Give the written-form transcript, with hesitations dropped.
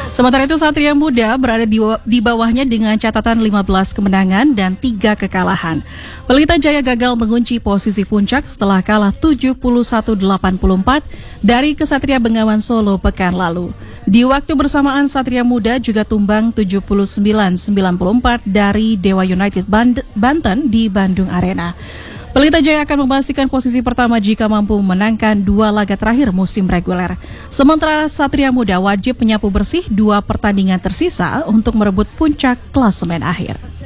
Sementara itu Satria Muda berada di bawahnya dengan catatan 15 kemenangan dan 3 kekalahan. Pelita Jaya gagal mengunci posisi puncak setelah kalah 71-84 dari Ksatria Bengawan Solo pekan lalu. Di waktu bersamaan Satria Muda juga tumbang 79-94 dari Dewa United Banten di Bandung Arena. Pelita Jaya akan memastikan posisi pertama jika mampu memenangkan 2 laga terakhir musim reguler. Sementara Satria Muda wajib menyapu bersih 2 pertandingan tersisa untuk merebut puncak klasemen akhir.